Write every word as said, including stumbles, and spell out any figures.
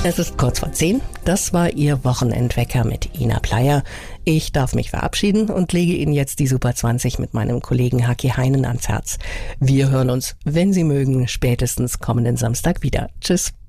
Es ist kurz vor zehn. Das war Ihr Wochenendwecker mit Ina Pleyer. Ich darf mich verabschieden und lege Ihnen jetzt die Super zwanzig mit meinem Kollegen Haki Heinen ans Herz. Wir hören uns, wenn Sie mögen, spätestens kommenden Samstag wieder. Tschüss.